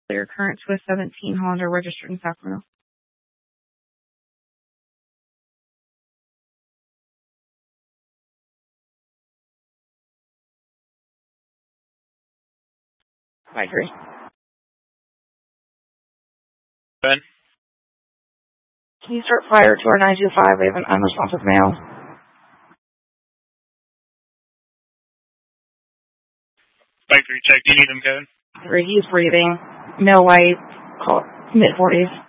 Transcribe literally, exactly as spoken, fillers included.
Your current Swiss seventeen Hollander registered in Sacramento. I agree. Ben? Can you start prior to our nine two five? We have an unresponsive male. Spike three check. Do you need him, Kevin? Three, he's breathing. Male white, mid forties.